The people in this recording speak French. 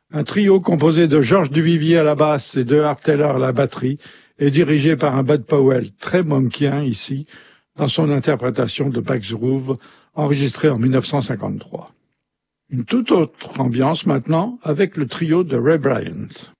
Un trio composé de Georges Duvivier à la basse et de Art Taylor à la batterie est dirigé par un Bud Powell très monkien ici, dans son interprétation de Bach's Groove, enregistrée en 1953. Une toute autre ambiance maintenant avec le trio de Ray Bryant.